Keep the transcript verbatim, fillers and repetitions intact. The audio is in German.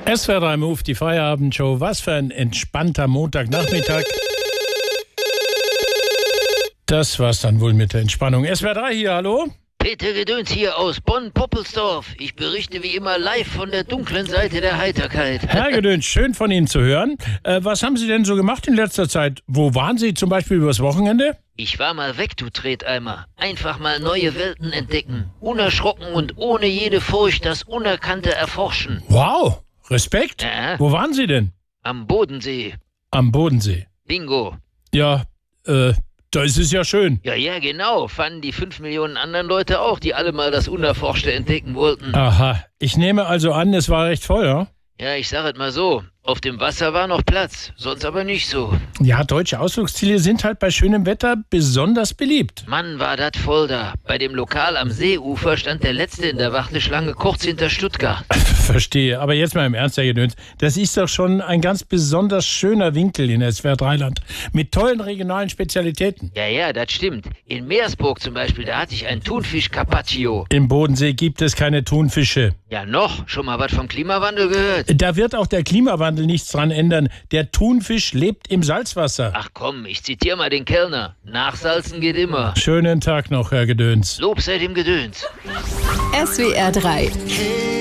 S W R drei Move, die Feierabendshow. Was für ein entspannter Montagnachmittag. Das war's dann wohl mit der Entspannung. S W R drei hier, hallo? Peter Gedöns hier aus Bonn-Poppelsdorf. Ich berichte wie immer live von der dunklen Seite der Heiterkeit. Herr Gedöns, schön von Ihnen zu hören. Äh, was haben Sie denn so gemacht in letzter Zeit? Wo waren Sie zum Beispiel übers Wochenende? Ich war mal weg, du Treteimer. Einfach mal neue Welten entdecken. Unerschrocken und ohne jede Furcht das Unerkannte erforschen. Wow, Respekt. Ja. Wo waren Sie denn? Am Bodensee. Am Bodensee. Bingo. Ja, äh, da ist es ja schön. Ja, ja, genau. Fanden die fünf Millionen anderen Leute auch, die alle mal das Unerforschte entdecken wollten. Aha, ich nehme also an, es war recht voll, ja? Ja, ich sag es mal so. Auf dem Wasser war noch Platz, sonst aber nicht so. Ja, deutsche Ausflugsziele sind halt bei schönem Wetter besonders beliebt. Mann, war das voll da. Bei dem Lokal am Seeufer stand der Letzte in der Warteschlange kurz hinter Stuttgart. Verstehe, aber jetzt mal im Ernst, Herr Gedöns. Das ist doch schon ein ganz besonders schöner Winkel in S W R drei Land. Mit tollen regionalen Spezialitäten. Ja, ja, das stimmt. In Meersburg zum Beispiel, da hatte ich einen Thunfisch Carpaccio. Im Bodensee gibt es keine Thunfische. Ja, noch? Schon mal was vom Klimawandel gehört? Da wird auch der Klimawandel nichts dran ändern. Der Thunfisch lebt im Salzwasser. Ach komm, ich zitiere mal den Kellner. Nachsalzen geht immer. Schönen Tag noch, Herr Gedöns. Lob sei dem Gedöns. S W R drei.